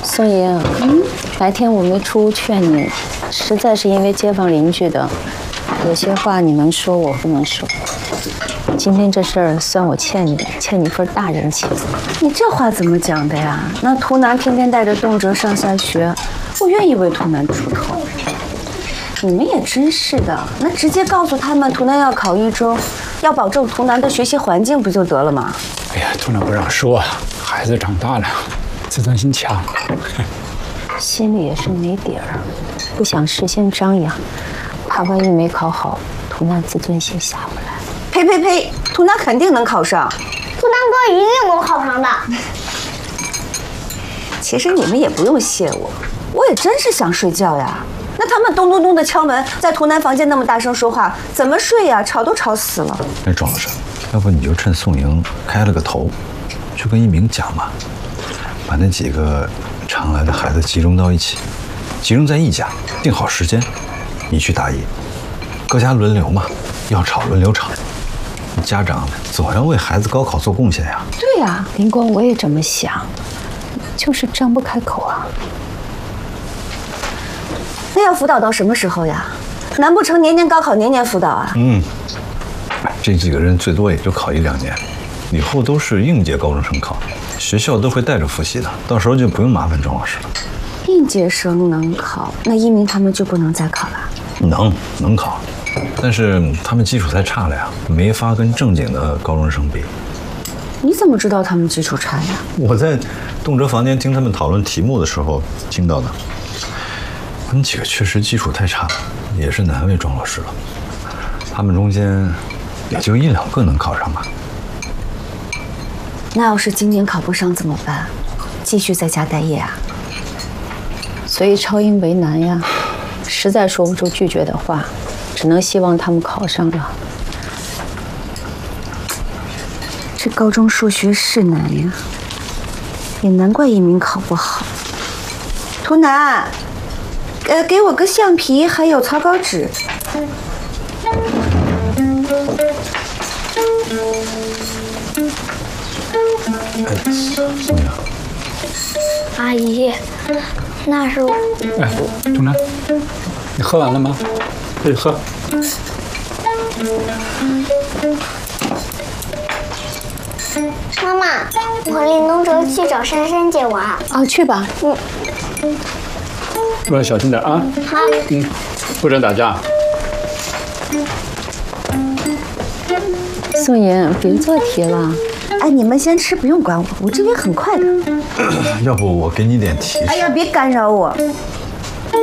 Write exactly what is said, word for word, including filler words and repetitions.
宋莹，嗯，白天我没出屋劝你，实在是因为街坊邻居的，有些话你能说我不能说。今天这事儿算我欠你，欠你份大人情。 你这话怎么讲的呀？那图南天天带着动辄上下学，我愿意为图南出头。你们也真是的，那直接告诉他们图南要考一中，要保证图南的学习环境，不就得了吗？ 哎呀，图南不让说啊，孩子长大了，自尊心强， 心里也是没底儿，不想事先张扬，怕万一没考好，图南自尊心下不来。 呸呸呸！图南肯定能考上， 图南哥一定能考上的。 其实你们也不用谢我，我也真是想睡觉呀。那他们咚咚咚的敲门，在图南房间那么大声说话，怎么睡呀？吵都吵死了。 哎，庄老师，要不你就趁宋莹开了个头，去跟一鸣讲嘛，把那几个常来的孩子集中到一起，集中在一家，定好时间，你去答疑，各家轮流嘛，要吵轮流吵。家长总要为孩子高考做贡献呀。 对呀， 林光，我也这么想，就是张不开口啊。 那要辅导到什么时候呀？难不成年年高考年年辅导啊？ 嗯，这几个人最多也就考一两年，以后都是应届高中生考，学校都会带着复习的，到时候就不用麻烦庄老师了。 应届生能考，那一鸣他们就不能再考了？ 能，能考，但是他们基础太差了呀，没法跟正经的高中生比。 你怎么知道他们基础差呀？ 我在动辄房间听他们讨论题目的时候听到的。他们几个确实基础太差了，也是难为庄老师了。他们中间也就一两个能考上吧。 那要是今年考不上怎么办？继续在家待业啊？ 所以超英为难呀，实在说不出拒绝的话，只能希望他们考上了。 这高中数学是难呀，也难怪一鸣考不好。图南，呃，给我个橡皮，还有草稿纸。 哎，宋阳， 阿姨，那是我。 哎，图南，你喝完了吗？可以喝。 妈妈，我和林东哲去找珊珊姐玩。 啊，去吧。 嗯。 路上小心点啊。 好。 嗯，不准打架。 宋莹，别做题了。 哎，你们先吃，不用管我，我这边很快的。 要不我给你点提示？ 哎呀，别干扰我。